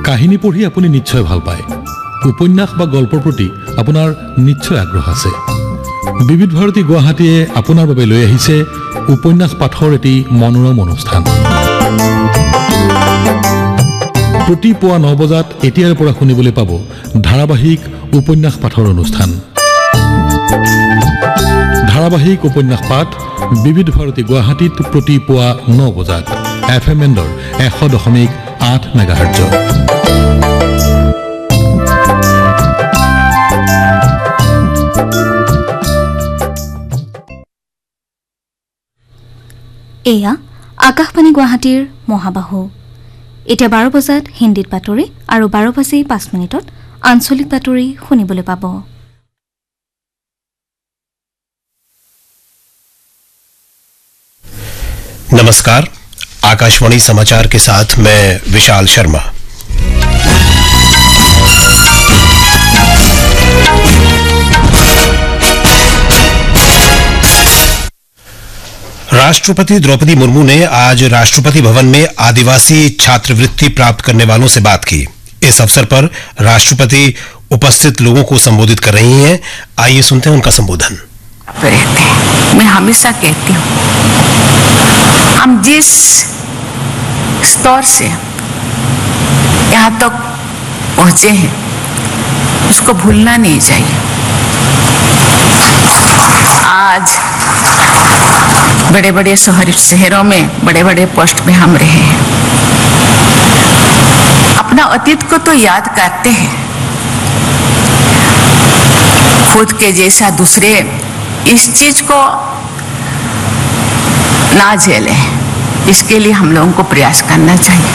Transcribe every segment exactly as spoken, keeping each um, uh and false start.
কাহিনী পঢ়ি আপুনি নিশ্চয় ভাল পায়। উপন্যাস বা গল্পৰ প্ৰতি আপোনাৰ নিশ্চয় আগ্ৰহ আছে। বিবিধ ভাৰতী গুৱাহাটীয়ে আপোনাৰ বাবে লৈ আহিছে উপন্যাস পাঠৰ এটি মনোৰম অনুষ্ঠান। প্ৰতি পুৱা ন বজাত এতিয়াৰ পৰা শুনিবলৈ পাব ধাৰাবাহিক উপন্যাস পাঠৰ অনুষ্ঠান। ধাৰাবাহিক উপন্যাস পাঠ বিবিধ ভাৰতী গুৱাহাটীত প্ৰতি পুৱা ন বজাত এফ এম এণ্ডৰ এশ দশমিক আঠ মেগাহাৰ্জ। এয়া আকাশবাণী গুৱাহাটীৰ মহাবাহু। এতিয়া বাৰ বজাত হিন্দীত বাতৰি আৰু বাৰ বাজি পাঁচ মিনিটত আঞ্চলিক বাতৰি শুনিবলৈ পাব। नमस्कार, आकाशवाणी समाचार के साथ मैं विशाल शर्मा। राष्ट्रपति द्रौपदी मुर्मू ने आज राष्ट्रपति भवन में आदिवासी छात्रवृत्ति प्राप्त करने वालों से बात की। इस अवसर पर राष्ट्रपति उपस्थित लोगों को संबोधित कर रही हैं। आइए सुनते हैं उनका संबोधन। रहते हैं। मैं हमेशा कहती हूँ, हम जिस स्तर से यहाँ तक पहुंचे हैं उसको भूलना नहीं चाहिए। आज बड़े बड़े शहर शहरों में बड़े बड़े पोस्ट में हम रहे हैं। अपना अतीत को तो याद करते हैं, खुद के जैसा दूसरे इस चीज को ना झेले, इसके लिए हम लोगों को प्रयास करना चाहिए।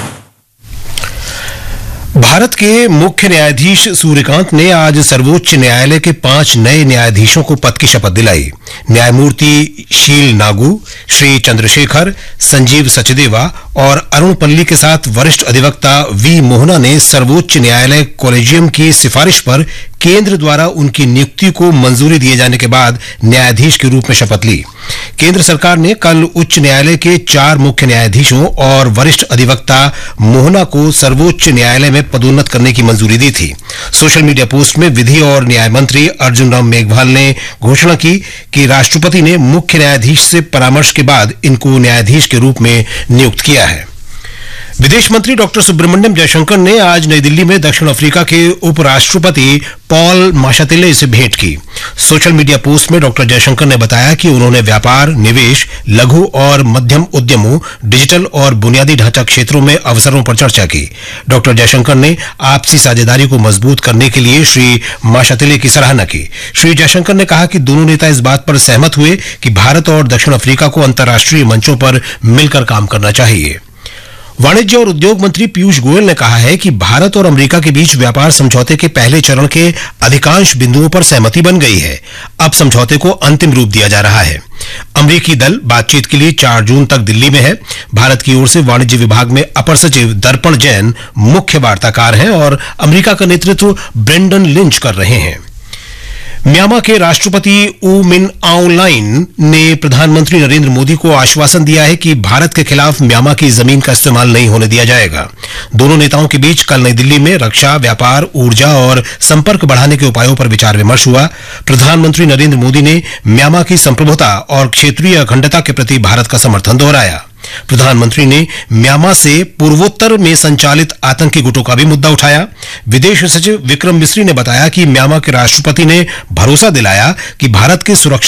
भारत के मुख्य न्यायाधीश सूर्यकांत ने आज सर्वोच्च न्यायालय के पांच नए न्यायाधीशों को पद की शपथ दिलाई। न्यायमूर्ति शील नागू, श्री चंद्रशेखर, संजीव सचदेवा और अरुण पल्ली के साथ वरिष्ठ अधिवक्ता वी मोहना ने सर्वोच्च न्यायालय कॉलेजियम की सिफारिश पर केंद्र द्वारा उनकी नियुक्ति को मंजूरी दिए जाने के बाद न्यायाधीश के रूप में शपथ ली। केंद्र सरकार ने कल उच्च न्यायालय के चार मुख्य न्यायाधीशों और वरिष्ठ अधिवक्ता मोहना को सर्वोच्च न्यायालय में पदोन्नत करने की मंजूरी दी थी। सोशल मीडिया पोस्ट में विधि और न्याय मंत्री अर्जुन राम मेघवाल ने घोषणा की कि राष्ट्रपति ने मुख्य न्यायाधीश से परामर्श के बाद इनको न्यायाधीश के रूप में नियुक्त किया है। विदेश मंत्री डॉक्टर सुब्रमण्यम जयशंकर ने आज नई दिल्ली में दक्षिण अफ्रीका के उपराष्ट्रपति पॉल माशातिले से भेंट की। सोशल मीडिया पोस्ट में डॉक्टर जयशंकर ने बताया कि उन्होंने व्यापार, निवेश, लघु और मध्यम उद्यमों, डिजिटल और बुनियादी ढांचा क्षेत्रों में अवसरों पर चर्चा की। डॉक्टर जयशंकर ने आपसी साझेदारी को मजबूत करने के लिए श्री माशातिले की सराहना की। श्री जयशंकर ने कहा कि दोनों नेता इस बात पर सहमत हुए कि भारत और दक्षिण अफ्रीका को अंतर्राष्ट्रीय मंचों पर मिलकर काम करना चाहिए। वाणिज्य और उद्योग मंत्री पीयूष गोयल ने कहा है कि भारत और अमेरिका के बीच व्यापार समझौते के पहले चरण के अधिकांश बिंदुओं पर सहमति बन गई है। अब समझौते को अंतिम रूप दिया जा रहा है। अमेरिकी दल बातचीत के लिए चार जून तक दिल्ली में है। भारत की ओर से वाणिज्य विभाग में अपर सचिव दर्पण जैन मुख्य वार्ताकार हैं और अमेरिका का नेतृत्व ब्रेंडन लिंच कर रहे हैं। म्यांमार के राष्ट्रपति ऊ मिन आउंग ने प्रधानमंत्री नरेंद्र मोदी को आश्वासन दिया है कि भारत के खिलाफ म्यांमार की जमीन का इस्तेमाल नहीं होने दिया जाएगा। दोनों नेताओं के बीच कल नई दिल्ली में रक्षा, व्यापार, ऊर्जा और संपर्क बढ़ाने के उपायों पर विचार विमर्श हुआ। प्रधानमंत्री नरेंद्र मोदी ने म्यांमार की संप्रभुता और क्षेत्रीय अखंडता के प्रति भारत का समर्थन दोहराया। प्रधानमंत्री ने म्यांमार से पूर्वोत्तर में संचालित आतंकी गुटों का भी मुद्दा उठाया। विदेश सचिव विक्रम मिस्री ने बताया कि म्यांमार के राष्ट्रपति ने भरोसा दिलाया कि भारत के सुरक्षा